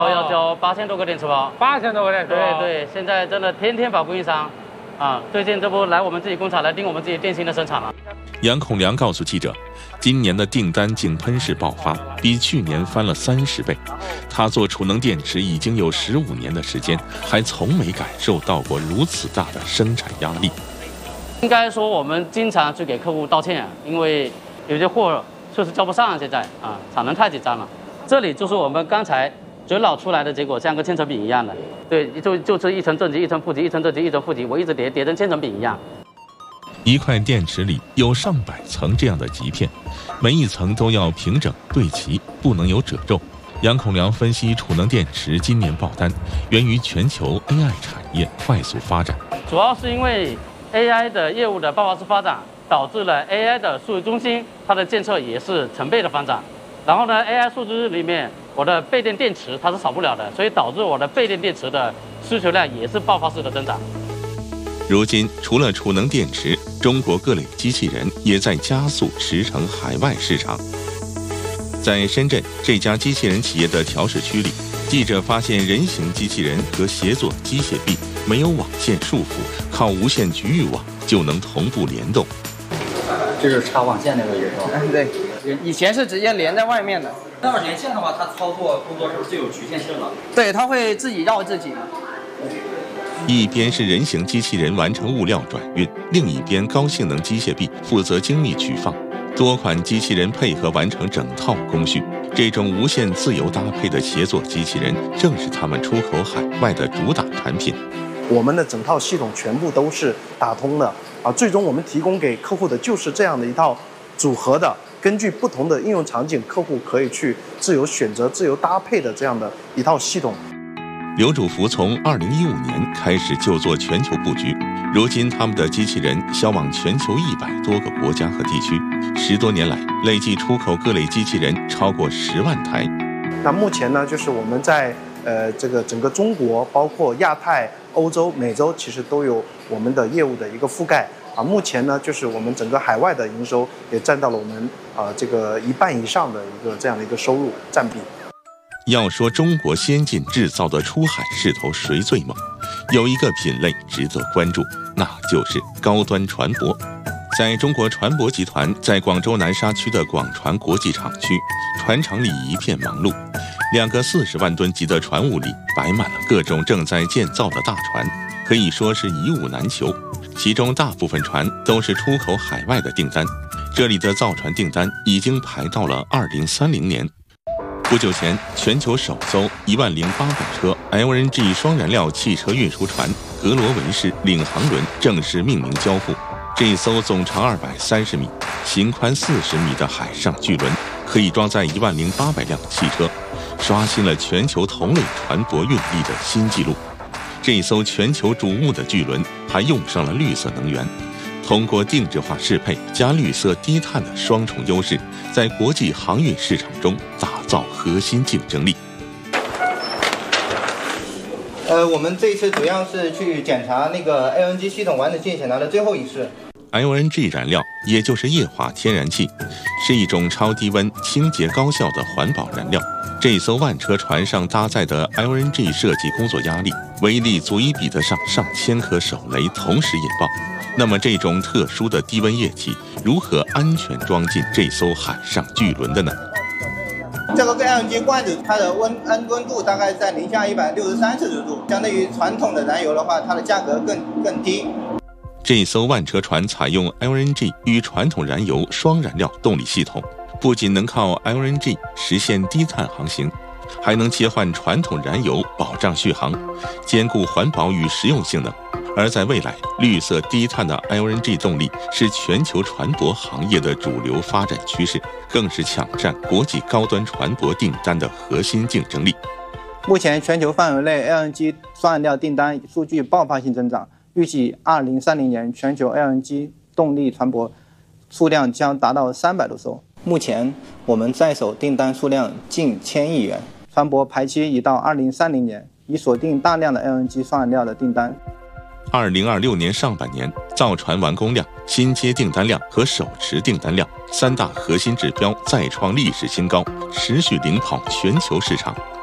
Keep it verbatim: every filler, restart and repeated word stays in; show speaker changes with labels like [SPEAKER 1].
[SPEAKER 1] 要交八千多个电池包，
[SPEAKER 2] 八千多个电池包。
[SPEAKER 1] 对对，现在真的天天跑供应商，啊，最近这不来我们自己工厂来盯我们自己电芯的生产了。
[SPEAKER 3] 杨孔良告诉记者，今年的订单井喷式爆发，比去年翻了三十倍。他做储能电池已经有十五年的时间，还从没感受到过如此大的生产压力。
[SPEAKER 1] 应该说，我们经常去给客户道歉，因为有些货确实交不上，现在啊，产能太紧张了。这里就是我们刚才嘴老出来的结果，像个千层饼一样的，对，就就是一层正极，一层负极，一层正极，一层负极，我一直叠叠成千层饼一样。
[SPEAKER 3] 一块电池里有上百层这样的极片，每一层都要平整对齐，不能有褶皱。杨孔良分析，储能电池今年爆单源于全球 A I 产业快速发展，
[SPEAKER 1] 主要是因为 A I 的业务的爆发式发展，导致了 A I 的数据中心它的建设也是成倍的发展。然后呢 ，A I 数据里面我的备电电池它是少不了的，所以导致我的备电电池的需求量也是爆发式的增长。
[SPEAKER 3] 如今，除了储能电池，中国各类机器人也在加速驰骋海外市场。在深圳这家机器人企业的调试区里，记者发现人形机器人和协作机械臂没有网线束缚，靠无线局域网就能同步联动。
[SPEAKER 4] 这是插网线那个是吧？
[SPEAKER 5] 嗯，对，以前是直接连在外面的。
[SPEAKER 4] 那要连线的话，它操作工作是不是就有局限性了？
[SPEAKER 5] 对，它会自己绕自己。
[SPEAKER 3] 一边是人形机器人完成物料转运，另一边高性能机械臂负责精密取放，多款机器人配合完成整套工序。这种无线自由搭配的协作机器人，正是他们出口海外的主打产品。
[SPEAKER 6] 我们的整套系统全部都是打通的啊，最终我们提供给客户的就是这样的一套组合的，根据不同的应用场景，客户可以去自由选择、自由搭配的这样的一套系统。
[SPEAKER 3] 刘主福从二零一五年开始就做全球布局，如今他们的机器人销往全球一百多个国家和地区，十多年来累计出口各类机器人超过十万台。
[SPEAKER 6] 那目前呢，就是我们在呃这个整个中国，包括亚太、欧洲、美洲，其实都有我们的业务的一个覆盖啊。目前呢，就是我们整个海外的营收也占到了我们啊这个一半以上的一个这样的一个收入占比。
[SPEAKER 3] 要说中国先进制造的出海势头谁最猛，有一个品类值得关注，那就是高端船舶。在中国船舶集团在广州南沙区的广船国际厂区，船厂里一片忙碌，两个四十万吨级的船坞里摆满了各种正在建造的大船，可以说是一物难求。其中大部分船都是出口海外的订单，这里的造船订单已经排到了二零三零年。不久前，全球首艘一万零八百车 L N G 双燃料汽车运输船格罗维氏领航轮正式命名交付。这艘总长二百三十米、行宽四十米的海上巨轮，可以装载一万零八百辆汽车，刷新了全球同类船舶运力的新纪录。这艘全球瞩目的巨轮还用上了绿色能源，通过定制化适配加绿色低碳的双重优势，在国际航运市场中打造核心竞争力。
[SPEAKER 7] 呃，我们这一次主要是去检查那个 L N G 系统完整性检查的最后一次。
[SPEAKER 3] L N G 燃料，也就是液化天然气，是一种超低温、清洁高效的环保燃料。这艘万车船上搭载的 L N G 设计工作压力，威力足以比得上上千颗手雷同时引爆。那么，这种特殊的低温液体如何安全装进这艘海上巨轮的呢？
[SPEAKER 7] 这个 L N G 罐子，它的温温温度大概在零下一百六十三摄氏度，相对于传统的燃油的话，它的价格更更低。
[SPEAKER 3] 这艘万车船采用 L N G 与传统燃油双燃料动力系统，不仅能靠 L N G 实现低碳航行，还能切换传统燃油保障续航，兼顾环保与实用性能。而在未来，绿色低碳的 L N G 动力是全球船舶行业的主流发展趋势，更是抢占国际高端船舶订单的核心竞争力。
[SPEAKER 7] 目前全球范围内 L N G 双燃料订单数据爆发性增长，预计二零三零年全球 L N G 动力船舶数量将达到三百多艘。目前我们在手订单数量近千亿元，船舶排期已到二零三零年，已锁定大量的 L N G 双燃料的订单。
[SPEAKER 3] 二零二六年上半年，造船完工量、新接订单量和手持订单量三大核心指标再创历史新高，持续领跑全球市场。